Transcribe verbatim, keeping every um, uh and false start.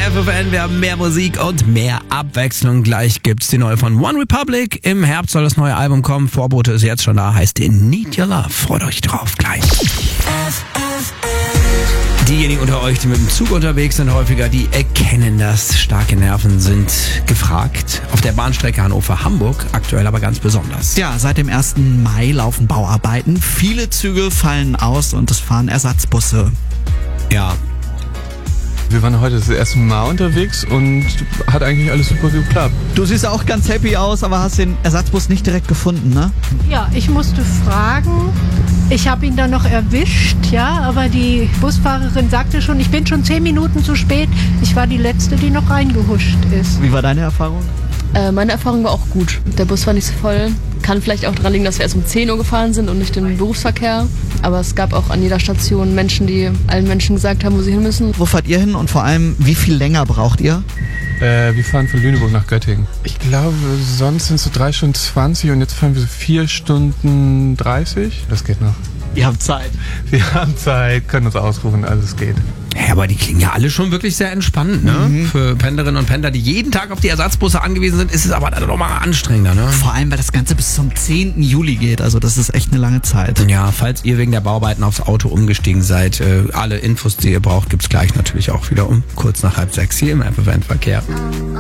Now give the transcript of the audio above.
F F N. Wir haben mehr Musik und mehr Abwechslung. Gleich gibt's die neue von One Republic. Im Herbst soll das neue Album kommen. Vorbote ist jetzt schon da, heißt Need Your Love. Freut euch drauf gleich. F F N. Diejenigen unter euch, die mit dem Zug unterwegs sind, häufiger, die erkennen das. Starke Nerven sind gefragt. Auf der Bahnstrecke Hannover-Hamburg, aktuell aber ganz besonders. Ja, seit dem ersten Mai laufen Bauarbeiten. Viele Züge fallen aus und es fahren Ersatzbusse. Ja. Wir waren heute das erste Mal unterwegs und hat eigentlich alles super geklappt. Du siehst auch ganz happy aus, aber hast den Ersatzbus nicht direkt gefunden, ne? Ja, ich musste fragen. Ich habe ihn dann noch erwischt, ja, aber die Busfahrerin sagte schon, ich bin schon zehn Minuten zu spät. Ich war die Letzte, die noch reingehuscht ist. Wie war deine Erfahrung? Äh, meine Erfahrung war auch gut. Der Bus war nicht so voll. Kann vielleicht auch daran liegen, dass wir erst um zehn Uhr gefahren sind und nicht im Berufsverkehr. Aber es gab auch an jeder Station Menschen, die allen Menschen gesagt haben, wo sie hin müssen. Wo fahrt ihr hin und vor allem, wie viel länger braucht ihr? Äh, wir fahren von Lüneburg nach Göttingen. Ich glaube, sonst sind es so drei Stunden zwanzig und jetzt fahren wir so vier Stunden dreißig. Das geht noch. Ihr habt Zeit. Wir haben Zeit, können uns ausruhen, also es geht. Ja, aber die klingen ja alle schon wirklich sehr entspannend, ne? Mhm. Für Pendlerinnen und Pendler, die jeden Tag auf die Ersatzbusse angewiesen sind, ist es aber dann doch mal anstrengender, ne? Vor allem, weil das Ganze bis zum zehnten Juli geht, also das ist echt eine lange Zeit. Ja, falls ihr wegen der Bauarbeiten aufs Auto umgestiegen seid, äh, alle Infos, die ihr braucht, gibt's gleich natürlich auch wieder um kurz nach halb sechs hier im F F N-Verkehr.